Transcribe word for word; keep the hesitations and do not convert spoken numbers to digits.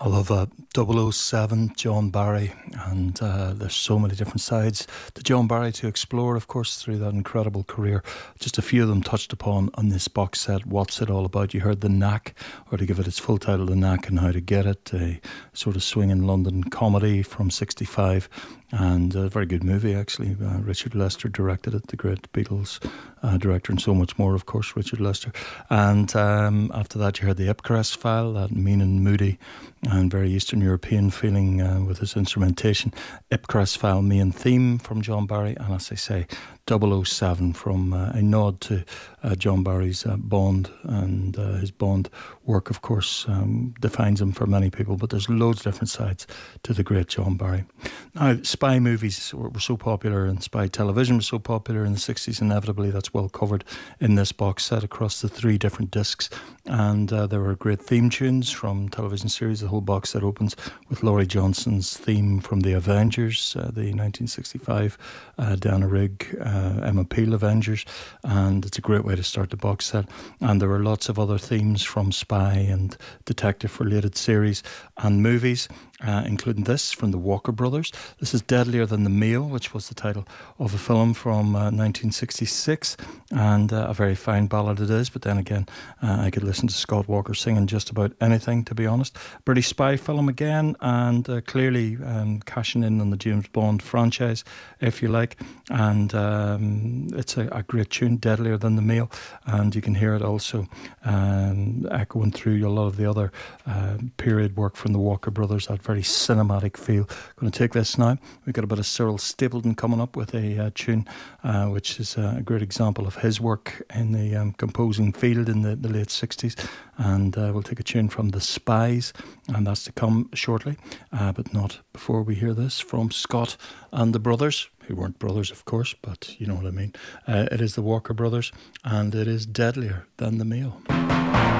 I love uh, double oh seven, John Barry, and uh, there's so many different sides to John Barry to explore, of course, through that incredible career. Just a few of them touched upon on this box set. What's it all about? You heard The Knack, or to give it its full title, The Knack and How to Get It, a sort of swinging London comedy from sixty-five, and a very good movie, actually. Uh, Richard Lester directed it, the great Beatles uh, director, and so much more, of course, Richard Lester. And um, after that, you heard The Ipcress File, that mean and moody and very Eastern European feeling uh, with his instrumentation. Ipcress File, main theme from John Barry, and as I say, double oh seven from uh, a nod to uh, John Barry's uh, Bond, and uh, his Bond work, of course, um, defines him for many people, but there's loads of different sides to the great John Barry. Now, spy movies were, were so popular, and spy television was so popular in the sixties, inevitably that's well covered in this box set across the three different discs, and uh, there were great theme tunes from television series. The whole box set opens with Laurie Johnson's theme from The Avengers, uh, the nineteen sixty-five uh, Dana Rigg, uh, Emma Peel Avengers, and it's a great way to start the box set. And there were lots of other themes from spy and detective related series and movies, uh, including this from the Walker Brothers. This is Deadlier Than the Meal, which was the title of a film from uh, nineteen sixty-six, and uh, a very fine ballad it is. But then again, uh, I could listen to Scott Walker singing just about anything, to be honest. British spy film again, and uh, clearly um, cashing in on the James Bond franchise, if you like. And um, it's a, a great tune, Deadlier Than the Meal, and you can hear it also um, echoing through a lot of the other uh, period work from the Walker Brothers, that very cinematic feel. Going to take this now. We've got a bit of Cyril Stapleton coming up with a uh, tune uh, which is uh, a great example of his work in the um, composing field in the, the late sixties, and uh, we'll take a tune from The Spies, and that's to come shortly, uh, but not before we hear this from Scott and the Brothers, who weren't brothers, of course, but you know what I mean. Uh, it is the Walker Brothers, and it is Deadlier Than the Meal.